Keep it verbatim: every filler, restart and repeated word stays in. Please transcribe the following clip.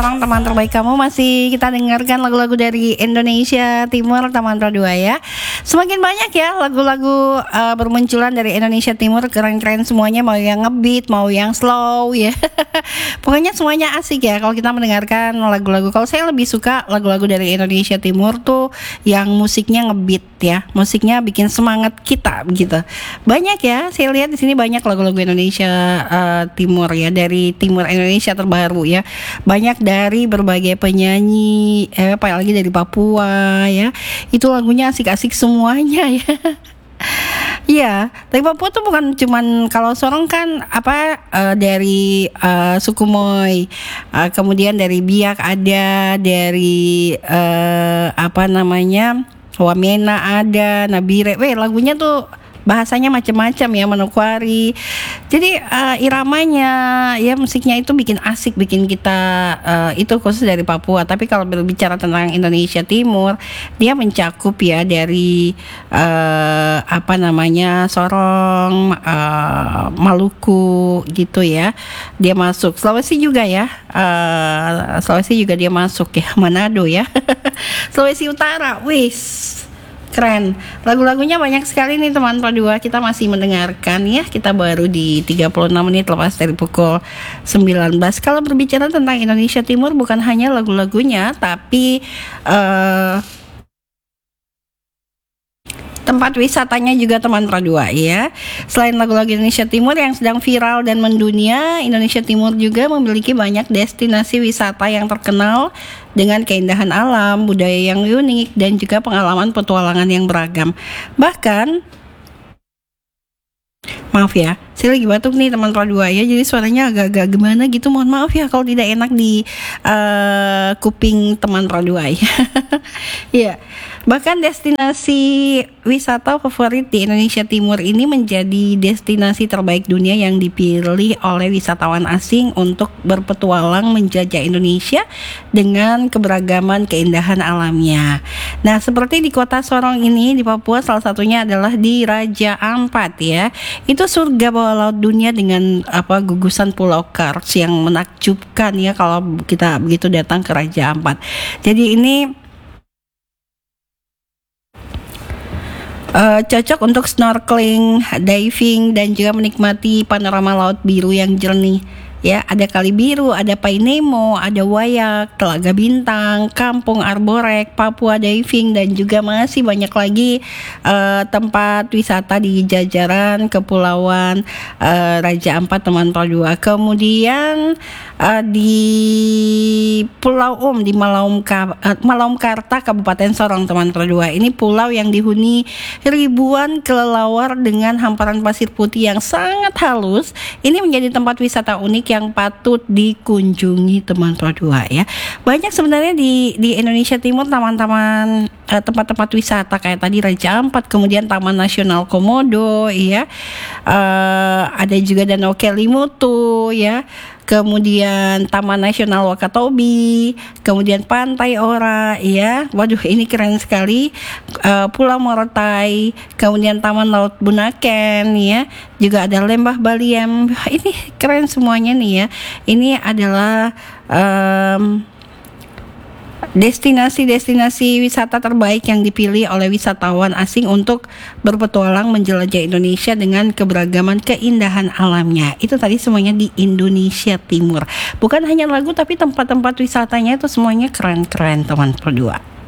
Orang teman terbaik kamu, masih kita dengarkan lagu-lagu dari Indonesia Timur, teman dua ya. Semakin banyak ya lagu-lagu uh, bermunculan dari Indonesia Timur, keren-keren semuanya, mau yang ngebeat, mau yang slow ya. Pokoknya semuanya asik ya kalau kita mendengarkan lagu-lagu. Kalau saya lebih suka lagu-lagu dari Indonesia Timur tuh yang musiknya ngebeat ya, musiknya bikin semangat kita begitu. Banyak ya, saya lihat di sini banyak lagu-lagu Indonesia uh, Timur ya, dari Timur Indonesia terbaru ya. Banyak dari berbagai penyanyi, eh, apalagi dari Papua ya. Itu lagunya asik-asik semuanya ya. Iya, tapi Papua tuh bukan cuman, kalau Sorong kan apa uh, dari uh, suku Moy, uh, kemudian dari Biak ada, dari uh, apa namanya Wamena ada, Nabire, weh lagunya tuh bahasanya macam-macam ya, Manokwari. Jadi uh, iramanya ya, musiknya itu bikin asik, bikin kita uh, itu khusus dari Papua. Tapi kalau berbicara tentang Indonesia Timur, dia mencakup ya dari uh, apa namanya Sorong, uh, Maluku gitu ya. Dia masuk Sulawesi juga ya. Uh, Sulawesi juga dia masuk ya, Manado ya. Sulawesi Utara, wis. Keren, lagu-lagunya banyak sekali nih teman dua. Kita masih mendengarkan ya, kita baru di tiga puluh enam menit lepas dari pukul sembilan belas. Kalau berbicara tentang Indonesia Timur, bukan hanya lagu-lagunya, tapi uh, tempat wisatanya juga teman dua ya. Selain lagu-lagu Indonesia Timur yang sedang viral dan mendunia, Indonesia Timur juga memiliki banyak destinasi wisata yang terkenal dengan keindahan alam, budaya yang unik, dan juga pengalaman petualangan yang beragam. Bahkan, maaf ya, saya lagi batuk nih teman dua ya, jadi suaranya agak-agak gimana gitu, mohon maaf ya kalau tidak enak di uh, kuping teman dua ya. Ya, bahkan destinasi wisata favorit di Indonesia Timur ini menjadi destinasi terbaik dunia yang dipilih oleh wisatawan asing untuk berpetualang menjajah Indonesia dengan keberagaman keindahan alamnya. Nah, seperti di kota Sorong ini di Papua, salah satunya adalah di Raja Ampat ya. Itu surga bawah laut dunia dengan apa gugusan pulau Kars yang menakjubkan ya kalau kita begitu datang ke Raja Ampat. Jadi ini Uh, cocok untuk snorkeling, diving, dan juga menikmati panorama laut biru yang jernih. Ya, ada Kali Biru, ada Painemo, ada Wayak, Telaga Bintang, Kampung Arborek, Papua Diving, dan juga masih banyak lagi uh, tempat wisata di jajaran Kepulauan uh, Raja Ampat teman dua. Kemudian uh, di Pulau Um di Malaum uh, Malaumkarta Kabupaten Sorong teman dua. Ini pulau yang dihuni ribuan kelelawar dengan hamparan pasir putih yang sangat halus. Ini menjadi tempat wisata unik yang patut dikunjungi teman dua ya. Banyak sebenarnya di di Indonesia Timur taman-taman eh, tempat-tempat wisata kayak tadi Raja Ampat, kemudian Taman Nasional Komodo ya. Uh, ada juga Danau Kelimutu ya. Kemudian Taman Nasional Wakatobi, kemudian Pantai Ora ya. Waduh, ini keren sekali. Uh, Pulau Morotai, kemudian Taman Laut Bunaken ya. Juga ada Lembah Baliem. Ini keren semuanya nih ya. Ini adalah um, destinasi-destinasi wisata terbaik yang dipilih oleh wisatawan asing untuk berpetualang menjelajah Indonesia dengan keberagaman keindahan alamnya. Itu tadi semuanya di Indonesia Timur. Bukan hanya lagu, tapi tempat-tempat wisatanya itu semuanya keren-keren teman dua.